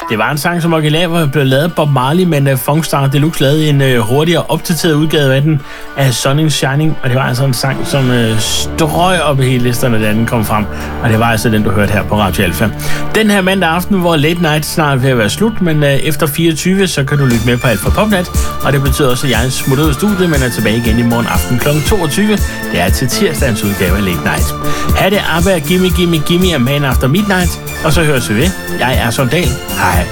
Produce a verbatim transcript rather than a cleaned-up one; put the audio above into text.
Det var en sang, som originalt blev lavet af Bob Marley, men uh, Funkstar Deluxe lavede en uh, hurtigere opdateret udgave af den af Sun is Shining, og det var altså en sang, som uh, strøg op i hele listerne, da den kom frem, og det var altså den, du hørte her på Radio Alpha. Den her mandag aften, hvor Late Night snart ved at være slut, men uh, efter fireogtyve, så kan du lytte med på Alpha Popnat, og det betyder også, at jeg smutter ud af studiet, men er tilbage igen i morgen aften klokken toogtyve. Det er til tirsdagens udgave af Late Night. Ha' det ABBA, Gimme Gimme Gimme, A Man After Midnight, og så høres vi ved. Jeg er Sondal. Hej.